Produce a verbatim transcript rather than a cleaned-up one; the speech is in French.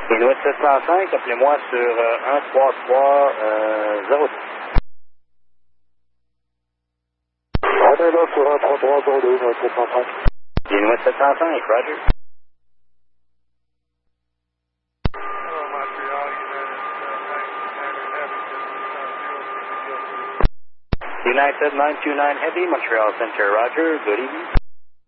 Inuit sept cent cinq, appelez-moi sur euh, un trois trois zéro deux. On est là sur un trois trois zéro deux, Inuit sept cent cinq. Inuit sept cent cinq, Roger. Hello, Montreal, United uh, nine two nine Heavy, United nine two nine Heavy, Montreal Center, Roger. Good evening.